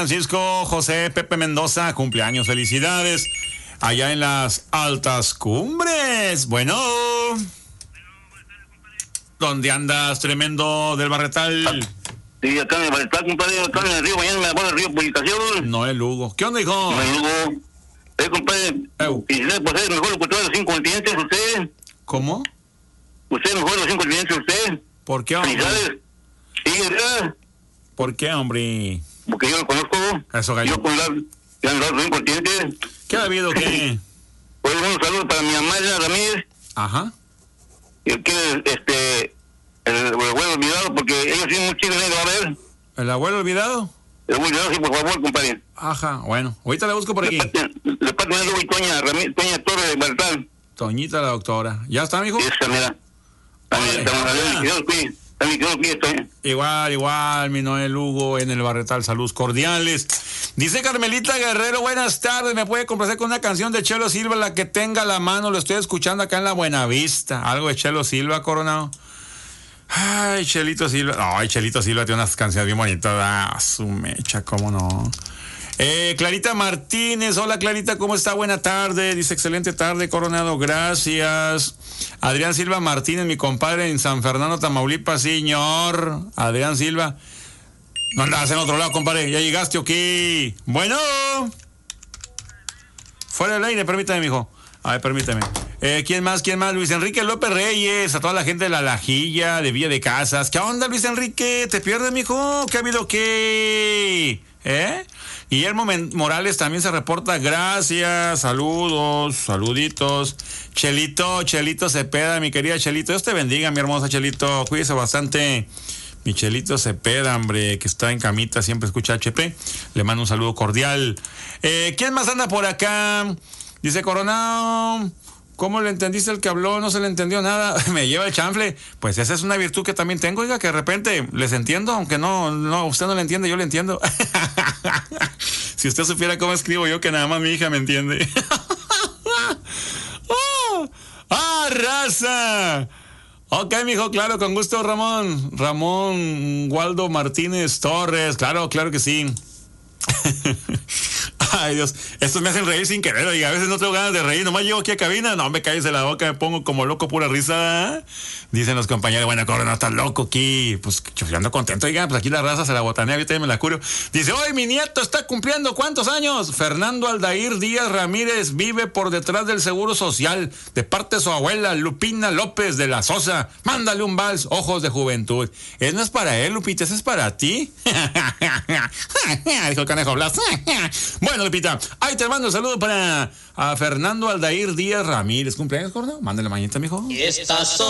Francisco José Pepe Mendoza, cumpleaños, felicidades. Allá en las altas cumbres. Bueno, ¿dónde andas, tremendo del Barretal? Sí, acá en el Barretal, compadre, acá en el río, mañana me voy al río Publicación. No, el Hugo. ¿Qué onda, hijo? No, el Hugo. Compadre, y pues es mejor locutor de los 5 continentes, usted. ¿Cómo? Usted es mejor de los 5 continentes, usted. ¿Por qué, hombre? ¿Felicidades? Sí, ¿verdad? ¿Por qué, hombre? Porque yo lo conozco. Eso, gallo. Yo con los 5 continentes. ¿Qué ha habido, qué? Pues un saludo para mi mamá, Elena Ramírez. Ajá. Y quiere, el abuelo olvidado, porque ellos sí muy chidos, ¿no? A ver. ¿El abuelo olvidado? El abuelo olvidado, sí, por favor, compadre. Ajá, bueno. Ahorita la busco por aquí. Le parte de Luis Toña Torres de Bartal. Toñita la doctora. ¿Ya está, mijo? Esa, mira. Igual, mi Noel Hugo en el Barretal, saludos cordiales. Dice Carmelita Guerrero, buenas tardes, me puede complacer con una canción de Chelo Silva, la que tenga a la mano, lo estoy escuchando acá en la Buenavista. Algo de Chelo Silva, Coronado. Ay, Chelito Silva. Ay, Chelito Silva tiene unas canciones bien bonitas. Ah, su mecha, cómo no. Clarita Martínez, hola Clarita, ¿cómo está? Buena tarde, dice excelente tarde, Coronado, gracias. Adrián Silva Martínez, mi compadre en San Fernando, Tamaulipas, señor. Adrián Silva. No andas en otro lado, compadre, ¿ya llegaste o qué? Bueno. Fuera del aire, permítame, mijo. A ver, permítame. ¿Quién más? Luis Enrique López Reyes, a toda la gente de La Lajilla, de Villa de Casas. ¿Qué onda, Luis Enrique? ¿Te pierdes, mijo? ¿Qué ha habido qué? Guillermo Morales también se reporta, gracias, saludos, saluditos. Chelito Cepeda, mi querida Chelito, Dios te bendiga, mi hermosa Chelito, cuídese bastante. Mi Chelito Cepeda, hombre, que está en camita, siempre escucha HP, le mando un saludo cordial. ¿Quién más anda por acá? Dice Coronado, ¿cómo le entendiste el que habló? No se le entendió nada. Me lleva el chanfle. Pues esa es una virtud que también tengo, oiga, que de repente les entiendo, aunque no, usted no le entiende, yo le entiendo. Si usted supiera cómo escribo yo, que nada más mi hija me entiende. ¡Raza! Ok, mijo, claro, con gusto, Ramón Waldo Martínez Torres, claro que sí. Ay, Dios, estos me hacen reír sin querer, oiga, a veces no tengo ganas de reír, nomás llego aquí a cabina, no, me cállese la boca, me pongo como loco, pura risa. Dicen los compañeros, bueno, Coronado, estás loco aquí, pues yo ando contento, oiga, pues aquí la raza se la botanea, ahorita me la curo. Dice, hoy mi nieto está cumpliendo, ¿cuántos años? Fernando Aldair Díaz Ramírez vive por detrás del Seguro Social, de parte de su abuela, Lupina López de la Sosa, mándale un vals, ojos de juventud. No es para él, Lupita, es para ti. Dijo el Conejo Blas. Bueno, Lupita, ahí te mando un saludo para a Fernando Aldair Díaz Ramírez. ¿Cumpleaños, Coronado? Mándale mañana, mijo. Estas son